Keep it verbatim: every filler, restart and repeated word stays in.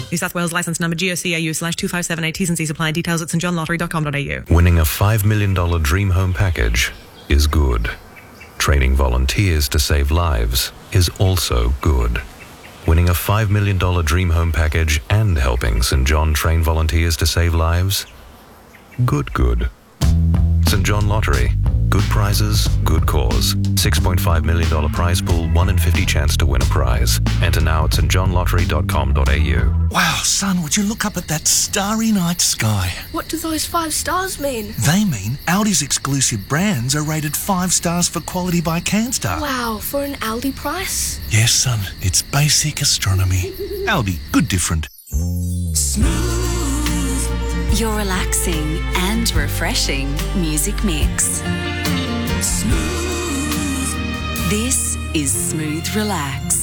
New South Wales licence number G O C A U slash two five seven eight. T's and C's apply and details at st john lottery dot com dot a u. Winning a five million dollars dream home package is good. Training volunteers to save lives is also good. Winning a five million dollars dream home package and helping St John train volunteers to save lives? Good, good. St John Lottery. Good prizes, good cause. six point five million dollars prize pool, one in fifty chance to win a prize. Enter now at st john lottery dot com dot a u. Wow, son, would you look up at that starry night sky? What do those five stars mean? They mean Aldi's exclusive brands are rated five stars for quality by CanStar. Wow, for an Aldi price? Yes, son, it's basic astronomy. Aldi, good different. Smooth. Your relaxing and refreshing music mix. Smooth. This is Smooth Relax.